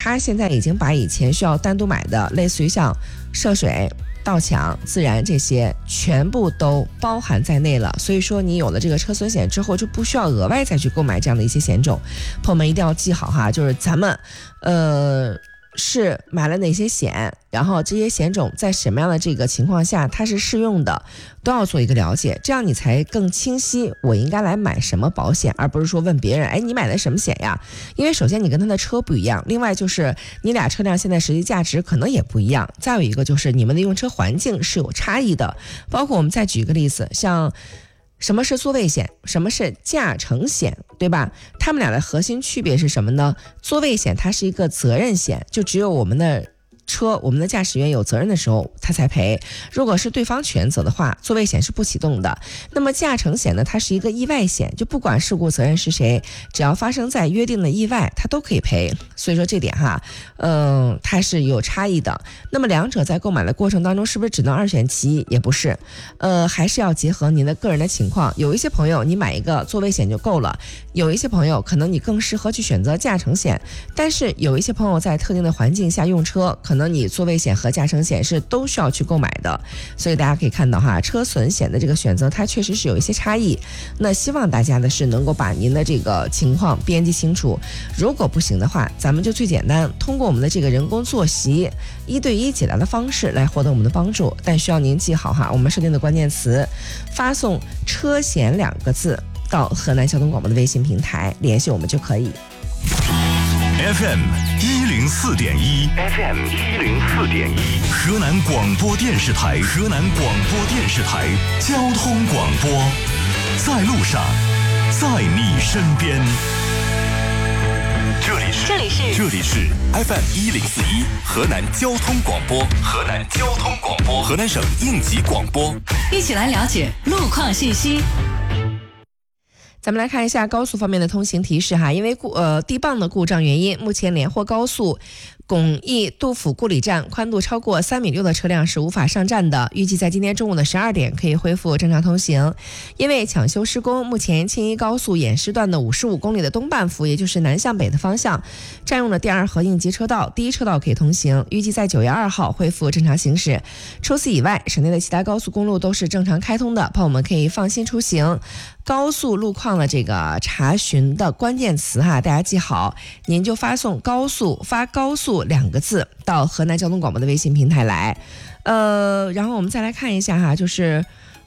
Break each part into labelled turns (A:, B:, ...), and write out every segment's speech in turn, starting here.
A: 它现在已经把以前需要单独买的，类似于像涉水、盗抢、自燃这些全部都包含在内了。所以说你有了这个车损险之后，就不需要额外再去购买这样的一些险种。朋友们一定要记好哈，就是咱们是买了哪些险，然后这些险种在什么样的这个情况下它是适用的，都要做一个了解，这样你才更清晰我应该来买什么保险，而不是说问别人，哎，你买的什么险呀？因为首先你跟他的车不一样，另外就是你俩车辆现在实际价值可能也不一样，再有一个就是你们的用车环境是有差异的。包括我们再举一个例子，像什么是座位险，什么是驾乘险，对吧？他们俩的核心区别是什么呢？座位险它是一个责任险，就只有我们的车，我们的驾驶员有责任的时候他才赔，如果是对方全责的话，座位险是不启动的。那么驾乘险呢，它是一个意外险，就不管事故责任是谁，只要发生在约定的意外，它都可以赔。所以说这点哈，它是有差异的。那么两者在购买的过程当中，是不是只能二选其一？也不是，还是要结合您的个人的情况。有一些朋友你买一个座位险就够了，有一些朋友可能你更适合去选择驾乘险，但是有一些朋友在特定的环境下用车，可能你座位险和驾乘险是都需要去购买的。所以大家可以看到哈，车损险的这个选择它确实是有一些差异。那希望大家的是能够把您的这个情况编辑清楚，如果不行的话，咱们就最简单通过我们的这个人工坐席1对1解答的方式来获得我们的帮助。但需要您记好哈，我们设定的关键词发送车险2个字到河南交通广播的微信平台联系我们就可以。
B: FM 104.1 FM 104.1河南广播电视台交通广播，在路上，在你身边。这里是 FM 104.1河南交通广播，河南省应急广播，
C: 一起来了解路况信息。
A: 咱们来看一下高速方面的通行提示哈，因为地磅的故障原因，目前连霍高速巩义杜甫故里站宽度超过3.6米的车辆是无法上站的，预计在今天中午的12点可以恢复正常通行。因为抢修施工，目前青衣高速偃师段的55公里的东半幅，也就是南向北的方向，占用了第2河应急车道，第1车道可以通行，预计在9月2号恢复正常行驶。除此以外，省内的其他高速公路都是正常开通的，朋友们可以放心出行。高速路况的这个查询的关键词哈，大家记好，您就发送高速2个字到河南交通广播的微信平台来。然后我们再来看一下哈，就是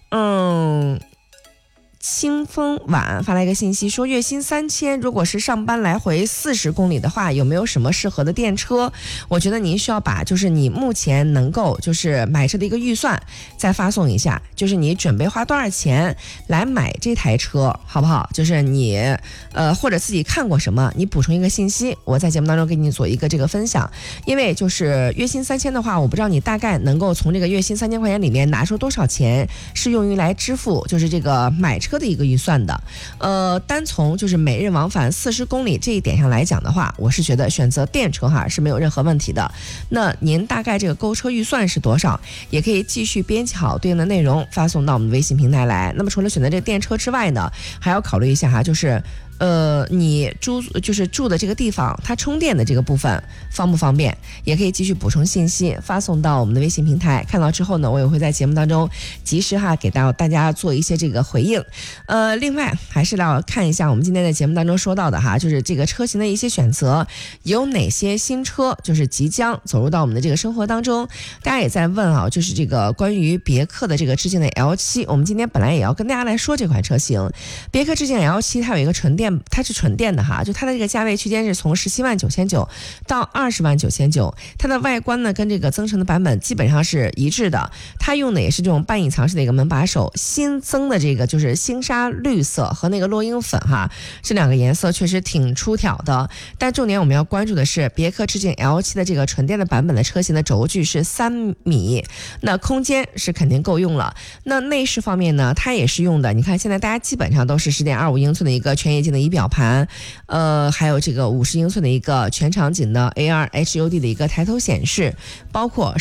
A: 清风晚发来一个信息说，月薪3000，如果是上班来回40公里的话，有没有什么适合的电车？我觉得您需要把就是你目前能够就是买车的一个预算再发送一下，就是你准备花多少钱来买这台车，好不好？就是你或者自己看过什么，你补充一个信息，我在节目当中给你做一个这个分享。因为就是月薪3000的话，我不知道你大概能够从这个月薪3000块钱里面拿出多少钱是用于来支付就是这个买车的一个预算的。单从就是每日往返40公里这一点上来讲的话，我是觉得选择电车哈是没有任何问题的。那您大概这个购车预算是多少，也可以继续编辑好对应的内容发送到我们的微信平台来。那么除了选择这个电车之外呢，还要考虑一下哈，就是你住的这个地方，它充电的这个部分方不方便，也可以继续补充信息发送到我们的微信平台。看到之后呢，我也会在节目当中及时哈给到大家做一些这个回应。另外还是要看一下我们今天的节目当中说到的哈，就是这个车型的一些选择，有哪些新车就是即将走入到我们的这个生活当中。大家也在问啊，就是这个关于别克的这个致敬的 L7， 我们今天本来也要跟大家来说这款车型。别克致敬 L7 它有一个纯电，它是纯电的哈，就它的这个价位区间是从17.999万到20.999万。它的外观呢跟这个增程的版本基本上是一致的，它用的也是这种半隐藏式的一个门把手，新增的这个就是星沙绿色和那个落英粉哈，这两个颜色确实挺出挑的。但重点我们要关注的是别克致敬 L7 的这个纯电的版本的车型的轴距是3米，那空间是肯定够用了。那内饰方面呢，它也是用的，你看现在大家基本上都是10.25英寸的一个全液晶的仪表盘，还有这个50英寸的一个全场景的 AR HUD 的一个抬头显示，包括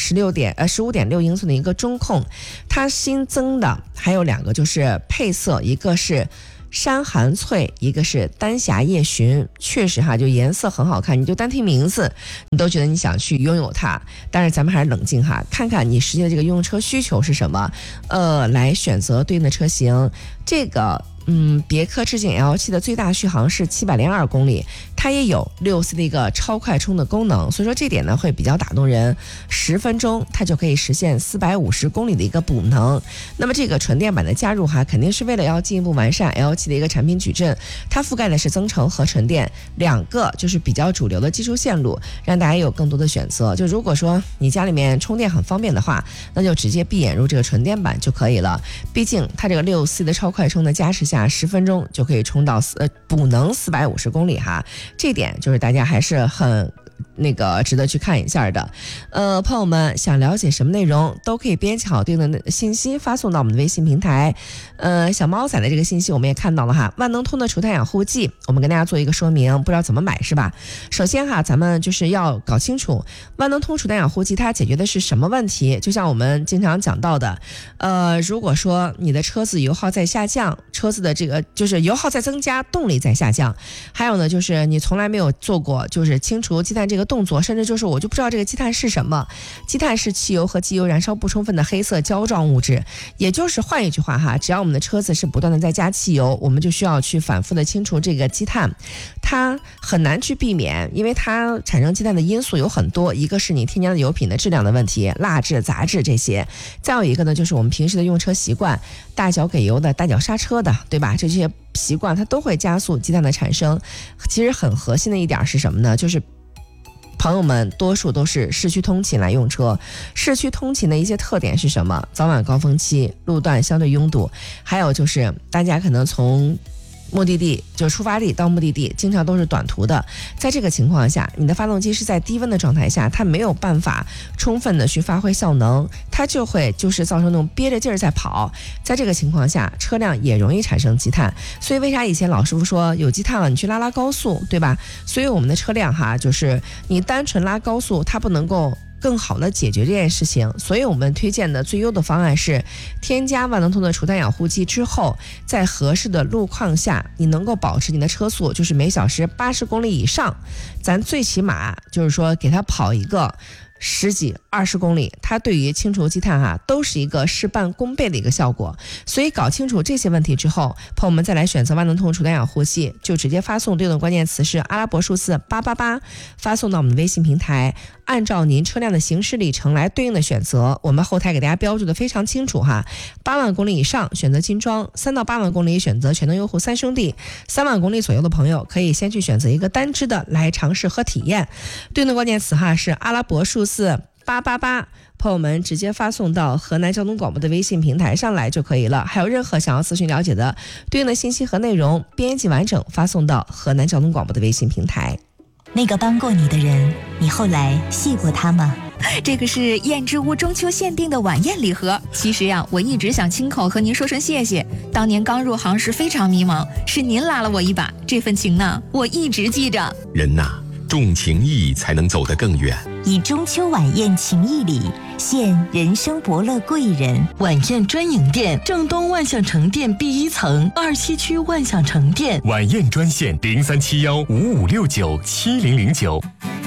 A: 15.6英寸的一个中控。它新增的还有2个就是配色，一个是山寒翠，一个是丹霞夜巡，确实哈，就颜色很好看，你就单听名字，你都觉得你想去拥有它。但是咱们还是冷静哈，看看你实际的这个用车需求是什么，来选择对应的车型。这个别克智景 L7 的最大续航是702公里，它也有6C 的一个超快充的功能，所以说这点呢会比较打动人。10分钟它就可以实现450公里的一个补能。那么这个纯电版的加入哈，肯定是为了要进一步完善 L7 的一个产品矩阵，它覆盖的是增程和纯电2个就是比较主流的技术线路，让大家有更多的选择。就如果说你家里面充电很方便的话，那就直接闭眼入这个纯电版就可以了。毕竟它这个6C 的超快充的加持下，10分钟就可以充到补能450公里哈，这点就是大家还是很值得去看一下的。朋友们想了解什么内容都可以编辑好对应的信息发送到我们的微信平台。小猫仔的这个信息我们也看到了哈，万能通的除碳养护剂，我们跟大家做一个说明，不知道怎么买是吧？首先哈，咱们就是要搞清楚万能通除碳养护剂它解决的是什么问题。就像我们经常讲到的，如果说你的车子油耗在下降，车子的这个就是油耗在增加，动力在下降，还有呢就是你从来没有做过就是清除积碳这个动作，甚至就是我就不知道这个积碳是什么。积碳是汽油和机油燃烧不充分的黑色胶状物质，也就是换一句话哈，只要我们的车子是不断的在加汽油，我们就需要去反复的清除这个积碳。它很难去避免，因为它产生积碳的因素有很多，一个是你添加的油品的质量的问题，蜡质、杂质这些，再有一个呢就是我们平时的用车习惯，大脚给油的、大脚刹车的，对吧？这些习惯它都会加速积碳的产生。其实很核心的一点是什么呢？就是朋友们多数都是市区通勤来用车，市区通勤的一些特点是什么？早晚高峰期路段相对拥堵，还有就是大家可能从目的地就是出发地到目的地经常都是短途的，在这个情况下你的发动机是在低温的状态下，它没有办法充分的去发挥效能，它就会就是造成那种憋着劲儿在跑，在这个情况下车辆也容易产生积碳。所以为啥以前老师傅说有积碳了你去拉高速，对吧？所以我们的车辆哈，就是你单纯拉高速它不能够更好的解决这件事情，所以我们推荐的最优的方案是添加万能通的除碳养护剂之后，在合适的路况下你能够保持你的车速就是每小时80公里以上，咱最起码就是说给它跑一个10几20公里，它对于清除积碳哈都是一个事半功倍的一个效果。所以搞清楚这些问题之后，朋友们再来选择万能通除碳养护剂，就直接发送对应的关键词是阿拉伯数字888，发送到我们的微信平台，按照您车辆的行驶里程来对应的选择，我们后台给大家标注的非常清楚哈。8万公里以上选择精装，3到8万公里选择全能优护3兄弟，3万公里左右的朋友可以先去选择一个单支的来尝试和体验。对应的关键词哈是阿拉伯数字888，朋友们直接发送到河南交通广播的微信平台上来就可以了。还有任何想要咨询了解的对应的信息和内容，编辑完整发送到河南交通广播的微信平台。
D: 那个帮过你的人，你后来谢过他吗？
E: 这个是燕之屋中秋限定的晚宴礼盒。其实呀，我一直想亲口和您说声谢谢。当年刚入行时非常迷茫，是您拉了我一把，这份情呢，我一直记着。
B: 人呐，重情义才能走得更远。
D: 以中秋晚宴情谊礼，献人生伯乐贵人。
F: 晚宴专营店，正东万象城店B1层，2西区万象城店。
B: 晚宴专线037155697009。